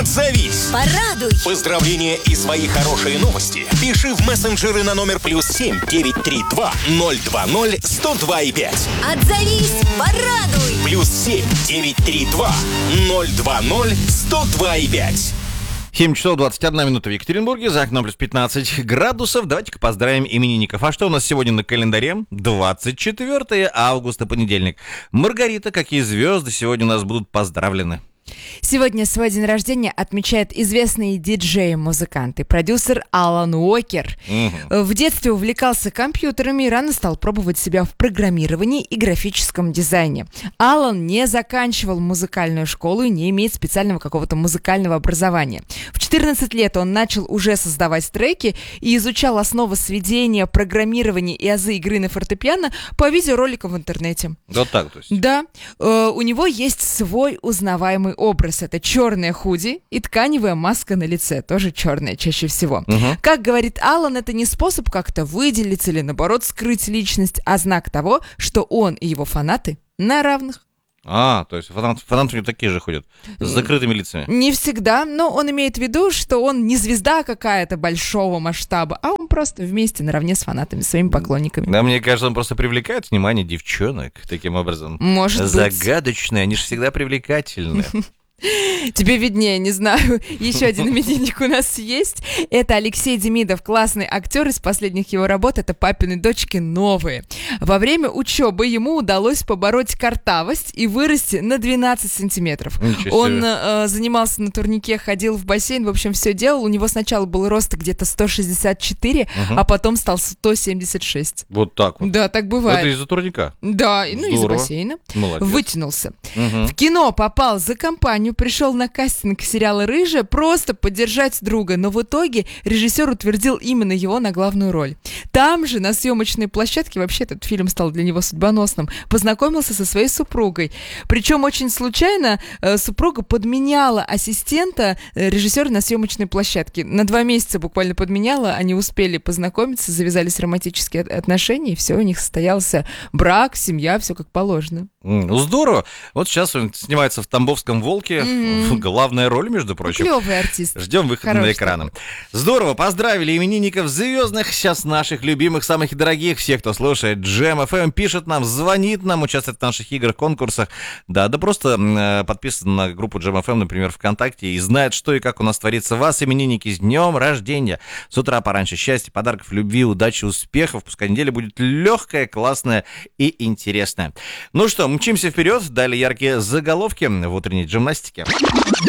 Отзовись. Порадуй. Поздравления и свои хорошие новости пиши в мессенджеры на номер +7 932 020 102,5. Отзовись. Порадуй. +7 932 020 102,5. 7 часов 21 минута в Екатеринбурге, за окном плюс 15 градусов. Давайте-ка поздравим именинников. А что у нас сегодня на календаре? 24 августа, понедельник. Маргарита, какие звезды сегодня у нас будут поздравлены? Сегодня свой день рождения отмечает известный диджей, музыкант и продюсер Алан Уокер. В детстве увлекался компьютерами и рано стал пробовать себя в программировании и графическом дизайне. Алан не заканчивал музыкальную школу и не имеет специального какого-то музыкального образования. В 14 лет он начал уже создавать треки и изучал основы сведения, программирования и азы игры на фортепиано по видеороликам в интернете. Вот так, то есть? Да. У него есть свой узнаваемый образ. Это черная худи и тканевая маска на лице, тоже черная чаще всего. Как говорит Алан, это не способ как-то выделиться или, наоборот, скрыть личность, а знак того, что он и его фанаты на равных. То есть фанаты у него такие же ходят, с закрытыми лицами. Не всегда, но он имеет в виду, что он не звезда какая-то большого масштаба, а он просто вместе наравне с фанатами, своими поклонниками. Да, мне кажется, он просто привлекает внимание девчонок таким образом. Может быть. Загадочные, они же всегда привлекательны. Тебе виднее, не знаю. Еще один именинник у нас есть. Это Алексей Демидов, классный актер. Из последних его работ это «Папины дочки новые». Во время учебы ему удалось побороть картавость и вырасти на 12 сантиметров. Он занимался на турнике, ходил в бассейн, в общем, все делал. У него сначала был рост где-то 164, а потом стал 176. Вот так вот. Да, так бывает. Это из-за турника? Да, Здорово. из-за бассейна. Молодец. Вытянулся. В кино попал за компанию, пришел на кастинг сериала «Рыжая» просто поддержать друга, но в итоге режиссер утвердил именно его на главную роль. Там же, на съемочной площадке, вообще этот фильм стал для него судьбоносным, познакомился со своей супругой. Причем очень случайно супруга подменяла ассистента режиссера на съемочной площадке. На 2 месяца буквально подменяла, они успели познакомиться, завязались романтические отношения, и все, у них состоялся брак, семья, все как положено. Здорово. Вот сейчас он снимается в «Тамбовском волке». Главная роль, между прочим. Клевый артист. Ждем выхода на экраны. Здорово, поздравили именинников звездных, сейчас наших любимых, самых дорогих, всех, кто слушает Jam FM, пишет нам, звонит нам, участвует в наших играх, конкурсах. Да просто подписан на группу Jam FM, например, ВКонтакте, и знает, что и как у нас творится. Вас, именинники, с днем рождения. С утра пораньше счастья, подарков, любви, удачи, успехов. Пускай неделя будет легкая, классная и интересная. Ну что, мчимся вперед, далее яркие заголовки в утренней джимнастике.